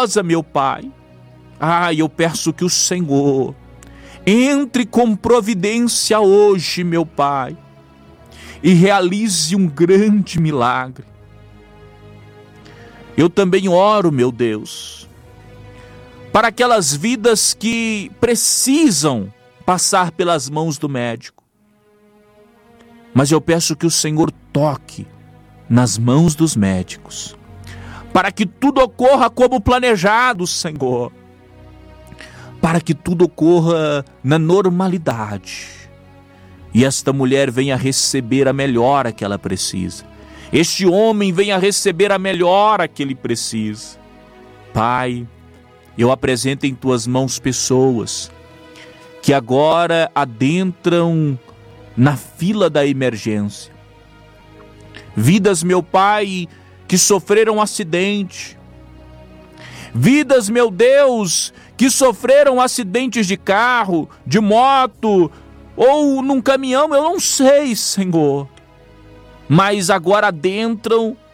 milagrosa, meu Pai. Eu peço que o Senhor entre com providência hoje, meu Pai, e realize um grande milagre. Eu também oro, meu Deus, para aquelas vidas que precisam passar pelas mãos do médico. Mas eu peço que o Senhor toque nas mãos dos médicos, para que tudo ocorra como planejado, Senhor, para que tudo ocorra na normalidade, e esta mulher venha receber a melhora que ela precisa, este homem venha receber a melhora que ele precisa. Pai, eu apresento em tuas mãos pessoas que agora adentram na fila da emergência, vidas, meu Pai, que sofreram acidente, vidas, meu Deus, que sofreram acidentes de carro, de moto ou num caminhão, eu não sei, Senhor, mas agora adentram